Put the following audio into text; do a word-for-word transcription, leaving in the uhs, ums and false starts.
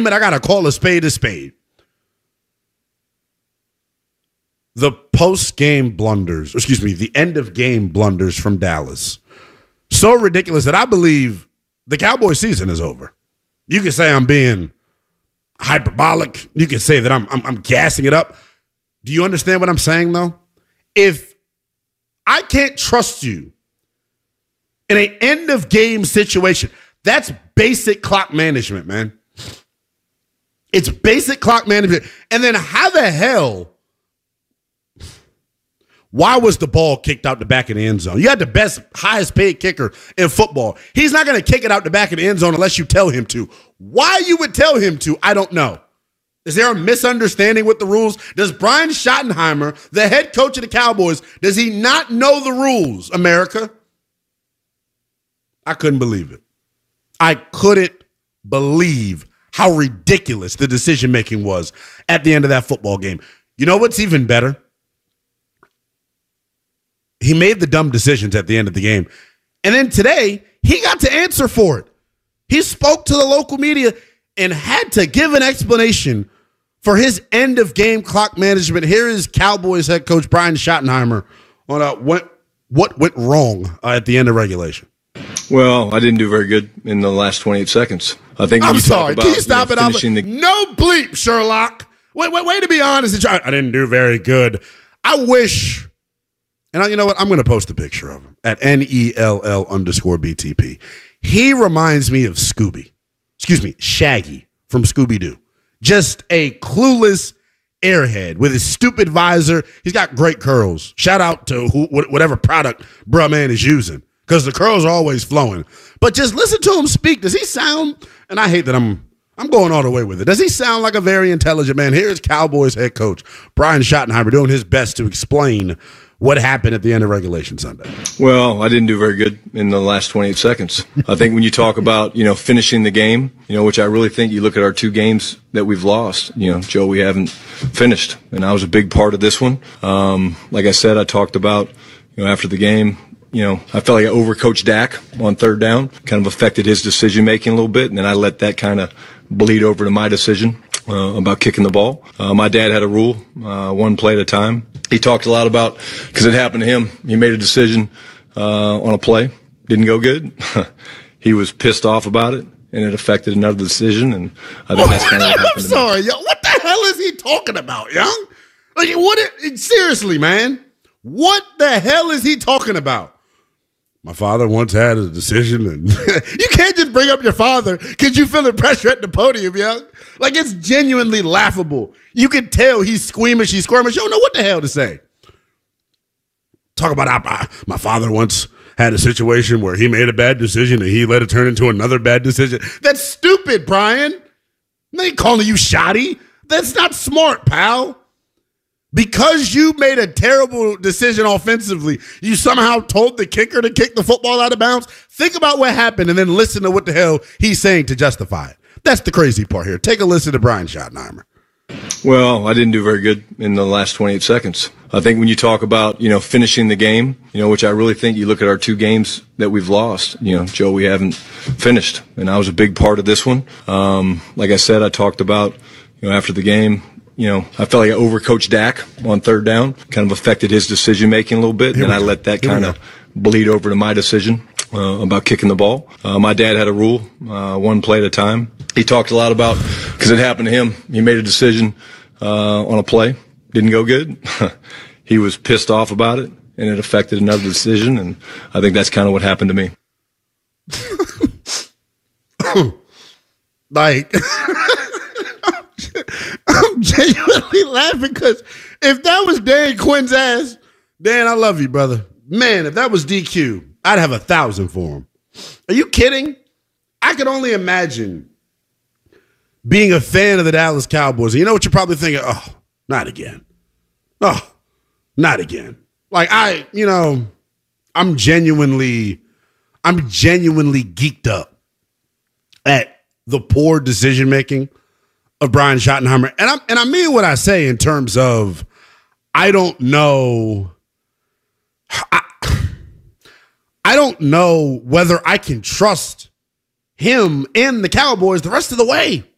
damn it, I got to call a spade a spade. The post-game blunders, excuse me, the end-of-game blunders from Dallas. So ridiculous that I believe the Cowboys season is over. You can say I'm being hyperbolic. You can say that I'm, I'm, I'm gassing it up. Do you understand what I'm saying, though? If I can't trust you in an end-of-game situation, that's basic clock management, man. It's basic clock management. And then how the hell... Why was the ball kicked out the back of the end zone? You had the best, highest paid kicker in football. He's not going to kick it out the back of the end zone unless you tell him to. Why you would tell him to, I don't know. Is there a misunderstanding with the rules? Does Brian Schottenheimer, the head coach of the Cowboys, does he not know the rules, America? I couldn't believe it. I couldn't believe how ridiculous the decision-making was at the end of that football game. You know what's even better? He made the dumb decisions at the end of the game. And then today, he got to answer for it. He spoke to the local media and had to give an explanation for his end-of-game clock management. Here is Cowboys head coach Brian Schottenheimer on uh, what, what went wrong uh, at the end of regulation. Well, I didn't do very good in the last twenty-eight seconds. I think. When I'm you sorry. Talk about, Can you stop you know, it? the- no bleep, Sherlock. Wait, wait, wait. To be honest, I didn't do very good. I wish... And I, you know what? I'm going to post a picture of him at N E L L underscore B T P. He reminds me of Scooby. Excuse me, Shaggy from Scooby-Doo. Just a clueless airhead with his stupid visor. He's got great curls. Shout out to who, whatever product bruh man is using because the curls are always flowing. But just listen to him speak. Does he sound, and I hate that I'm I'm going all the way with it. Does he sound like a very intelligent man? Here's Cowboys head coach Brian Schottenheimer doing his best to explain what happened at the end of regulation Sunday. Well, I didn't do very good in the last twenty-eight seconds. I think when you talk about, you know, finishing the game, you know, which I really think you look at our two games that we've lost, you know, Joe, we haven't finished. And I was a big part of this one. Um, like I said, I talked about, you know, after the game, you know, I felt like I overcoached Dak on third down, kind of affected his decision making a little bit. And then I let that kind of bleed over to my decision uh, about kicking the ball. Uh, my dad had a rule, uh, one play at a time. He talked a lot about, because it happened to him, he made a decision uh, on a play, didn't go good. He was pissed off about it, and it affected another decision, and I think that's kind of what happened. I'm sorry, yo. What the hell is he talking about, young? Like, what? It, seriously, man. What the hell is he talking about? My father once had a decision, and you can't just bring up your father because you feeling pressure at the podium, young. Like, it's genuinely laughable. You can tell he's squeamish, he's squirmish. You don't know what the hell to say. Talk about I, my father once had a situation where he made a bad decision and he let it turn into another bad decision. That's stupid, Brian. They ain't calling you shoddy. That's not smart, pal. Because you made a terrible decision offensively, you somehow told the kicker to kick the football out of bounds. Think about what happened and then listen to what the hell he's saying to justify it. That's the crazy part here. Take a listen to Brian Schottenheimer. Well, I didn't do very good in the last twenty-eight seconds. I think when you talk about, you know, finishing the game, you know, which I really think you look at our two games that we've lost, you know, Joe, we haven't finished. And I was a big part of this one. Um, like I said, I talked about, you know, after the game, you know, I felt like I overcoached Dak on third down, kind of affected his decision making a little bit, and I let that kind of bleed over to my decision uh, about kicking the ball. Uh, my dad had a rule, uh, one play at a time. He talked a lot about, because it happened to him, he made a decision uh, on a play, didn't go good. He was pissed off about it, and it affected another decision, and I think that's kind of what happened to me. Like, I'm genuinely laughing because if that was Dan Quinn's ass, Dan, I love you, brother. Man, if that was D Q, I'd have a thousand for him. Are you kidding? I could only imagine being a fan of the Dallas Cowboys. And you know what you're probably thinking? Oh, not again. Oh, not again. Like, I, you know, I'm genuinely, I'm genuinely geeked up at the poor decision making of Brian Schottenheimer. And I and I mean what I say in terms of I don't know I, I don't know whether I can trust him and the Cowboys the rest of the way.